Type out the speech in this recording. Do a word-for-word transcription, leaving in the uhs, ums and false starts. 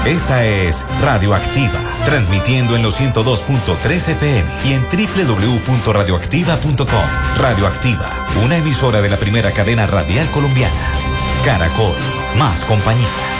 Esta es Radioactiva, transmitiendo en los ciento dos punto tres F M y en doble u doble u doble u punto radioactiva punto com. Radioactiva, una emisora de la primera cadena radial colombiana. Caracol, más compañía.